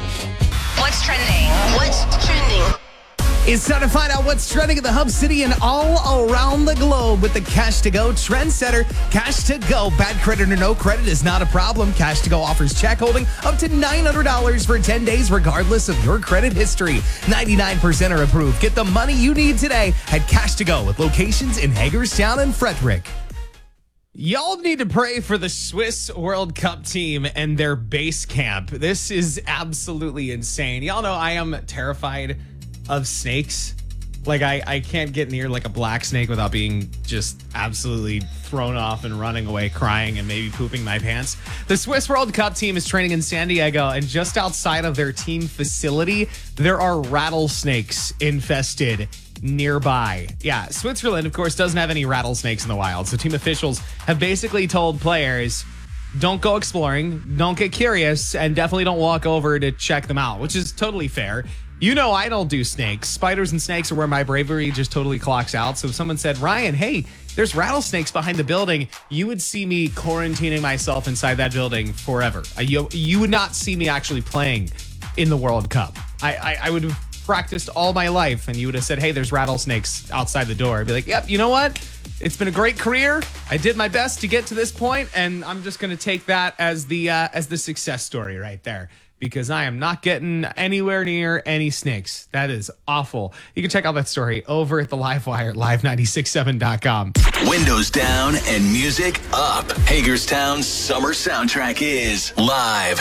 What's trending? What's trending? It's time to find out what's trending in the Hub City and all around the globe with the Cash to Go Trendsetter. Cash to Go, bad credit or no credit is not a problem. Cash to Go offers check holding up to $900 for 10 days, regardless of your credit history. 99% are approved. Get the money you need today at Cash to Go with locations in Hagerstown and Frederick. Y'all need to pray for the Swiss World Cup team and their base camp. This is absolutely insane. Y'all know I am terrified of snakes. Like I can't get near like a black snake without being just absolutely thrown off and running away crying and maybe pooping my pants. The Swiss World Cup team is training in San Diego, and just outside of their team facility, there are rattlesnakes infested nearby. Yeah, Switzerland, of course, doesn't have any rattlesnakes in the wild. So team officials have basically told players, don't go exploring, don't get curious, and definitely don't walk over to check them out, which is totally fair. You know I don't do snakes. Spiders and snakes are where my bravery just totally clocks out. So if someone said, Ryan, hey, there's rattlesnakes behind the building, you would see me quarantining myself inside that building forever. You would not see me actually playing in the World Cup. I would have practiced all my life, and you would have said, hey, there's rattlesnakes outside the door. I'd be like, yep, you know what? It's been a great career. I did my best to get to this point, and I'm just going to take that as the success story right there, because I am not getting anywhere near any snakes. That is awful. You can check out that story over at the Livewire, live967.com. Windows down and music up. Hagerstown's summer soundtrack is Live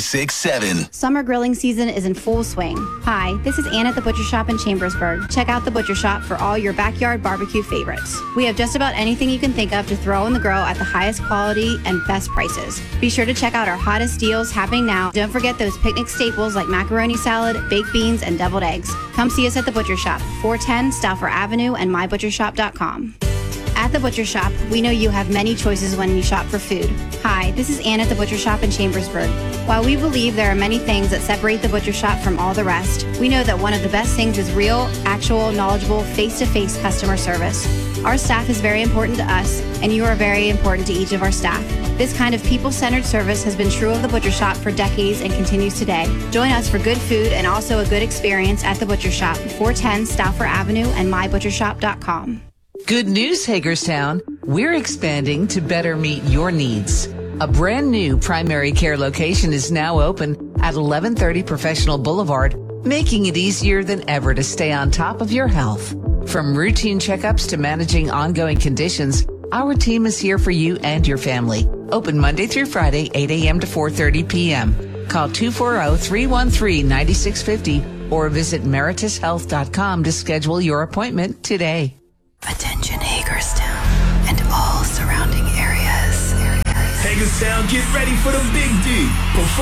96.7. Summer grilling season is in full swing. Hi, this is Ann at the Butcher Shop in Chambersburg. Check out the Butcher Shop for all your backyard barbecue favorites. We have just about anything you can think of to throw in the grill at the highest quality and best prices. Be sure to check out our hottest deals happening now. Don't forget those picnic staples like macaroni salad, baked beans, and deviled eggs. Come see us at the Butcher Shop, 410 Stauffer Avenue and mybutchershop.com. At the Butcher Shop, we know you have many choices when you shop for food. Hi, this is Ann at the Butcher Shop in Chambersburg. While we believe there are many things that separate the Butcher Shop from all the rest, we know that one of the best things is real, actual, knowledgeable, face-to-face customer service. Our staff is very important to us, and you are very important to each of our staff. This kind of people-centered service has been true of the Butcher Shop for decades and continues today. Join us for good food and also a good experience at the Butcher Shop, 410 Stauffer Avenue and mybutchershop.com. Good news, Hagerstown. We're expanding to better meet your needs. A brand new primary care location is now open at 1130 Professional Boulevard, making it easier than ever to stay on top of your health. From routine checkups to managing ongoing conditions, our team is here for you and your family. Open Monday through Friday, 8 a.m. to 4:30 p.m. Call 240-313-9650 or visit meritushealth.com to schedule your appointment today. Attention Hagerstown and all surrounding areas. Hagerstown, get ready for the big D.